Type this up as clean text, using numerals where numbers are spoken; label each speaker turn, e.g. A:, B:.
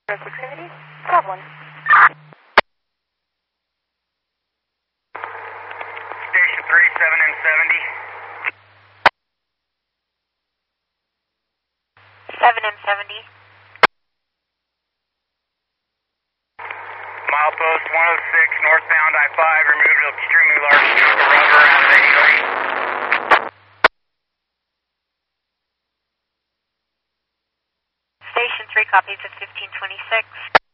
A: Activity? Problem.
B: Station 3, 7M70.
A: 7M70.
B: Milepost 106, northbound I-5, removed extremely large chunk of rubber out of the lane.
A: Station 3 copies at 1526.